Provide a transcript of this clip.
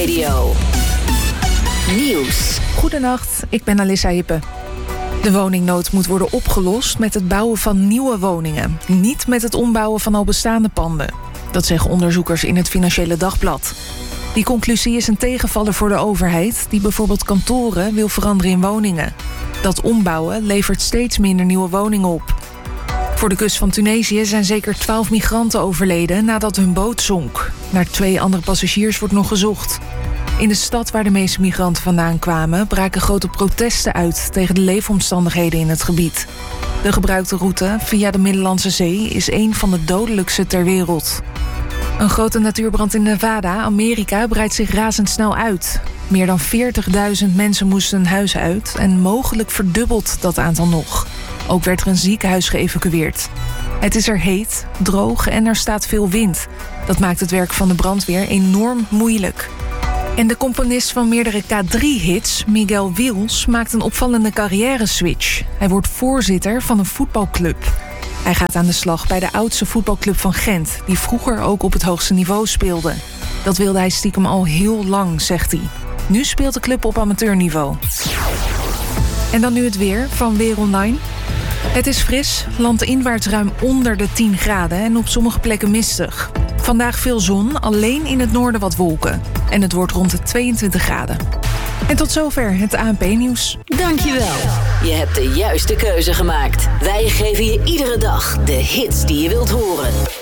Radio. Nieuws. Goedenacht, ik ben Alissa Hippe. De woningnood moet worden opgelost met het bouwen van nieuwe woningen. Niet met het ombouwen van al bestaande panden. Dat zeggen onderzoekers in het Financiële Dagblad. Die conclusie is een tegenvaller voor de overheid, die bijvoorbeeld kantoren wil veranderen in woningen. Dat ombouwen levert steeds minder nieuwe woningen op. Voor de kust van Tunesië zijn zeker 12 migranten overleden nadat hun boot zonk. Naar 2 andere passagiers wordt nog gezocht. In de stad waar de meeste migranten vandaan kwamen braken grote protesten uit tegen de leefomstandigheden in het gebied. De gebruikte route via de Middellandse Zee is een van de dodelijkste ter wereld. Een grote natuurbrand in Nevada, Amerika, breidt zich razendsnel uit. Meer dan 40.000 mensen moesten hun huis uit en mogelijk verdubbelt dat aantal nog. Ook werd er een ziekenhuis geëvacueerd. Het is er heet, droog en er staat veel wind. Dat maakt het werk van de brandweer enorm moeilijk. En de componist van meerdere K3-hits, Miguel Wiels, maakt een opvallende carrière-switch. Hij wordt voorzitter van een voetbalclub. Hij gaat aan de slag bij de oudste voetbalclub van Gent, die vroeger ook op het hoogste niveau speelde. Dat wilde hij stiekem al heel lang, zegt hij. Nu speelt de club op amateurniveau. En dan nu het weer van Weer Online. Het is fris, landinwaarts ruim onder de 10 graden en op sommige plekken mistig. Vandaag veel zon, alleen in het noorden wat wolken. En het wordt rond de 22 graden. En tot zover het ANP-nieuws. Dankjewel. Je hebt de juiste keuze gemaakt. Wij geven je iedere dag de hits die je wilt horen.